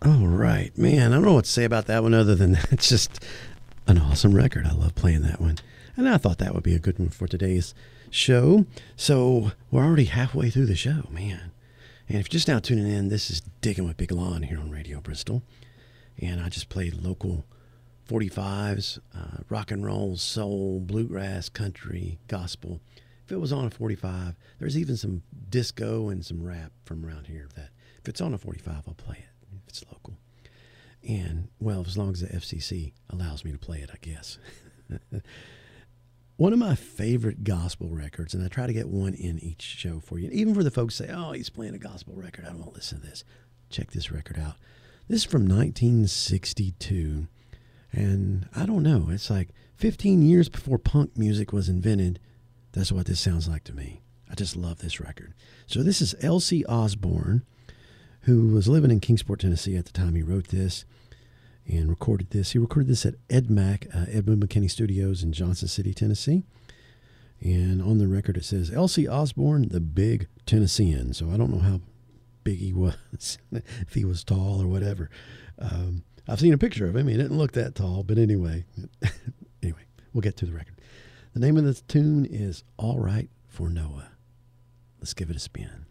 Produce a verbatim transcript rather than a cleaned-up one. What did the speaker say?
All right, man. I don't know what to say about that one other than it's just an awesome record. I love playing that one. And I thought that would be a good one for today's show. So we're already halfway through the show, man. And if you're just now tuning in, this is Digging with Big Lon here on Radio Bristol. And I just played local forty-fives, uh, rock and roll, soul, bluegrass, country, gospel. If it was on a forty-five, there's even some disco and some rap from around here. That if it's on a forty-five, I'll play it. If it's local. And, well, as long as the F C C allows me to play it, I guess. One of my favorite gospel records, and I try to get one in each show for you. Even for the folks who say, oh, he's playing a gospel record, I don't want to listen to this. Check this record out. This is from nineteen sixty-two. And I don't know, it's like fifteen years before punk music was invented. That's what this sounds like to me. I just love this record. So this is L C Osborne, who was living in Kingsport, Tennessee at the time he wrote this and recorded this. He recorded this at Ed Mac, uh, Edmund McKinney Studios in Johnson City, Tennessee. And on the record it says, L C Osborne, the Big Tennessean. So I don't know how big he was, if he was tall or whatever. Um, I've seen a picture of him. He didn't look that tall, but anyway. Anyway, we'll get to the record. The name of the tune is All Right for Noah. Let's give it a spin.